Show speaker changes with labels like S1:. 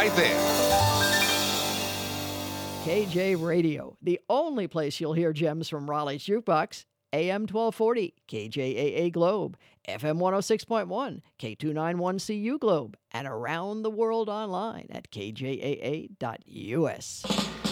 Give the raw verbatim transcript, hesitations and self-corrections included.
S1: right there.
S2: K J Radio, the only place you'll hear gems from Raleigh's Jukebox. A M twelve forty, K J A A Globe, F M one oh six point one, K two ninety-one C U Globe, and around the world online at K J A A dot U S.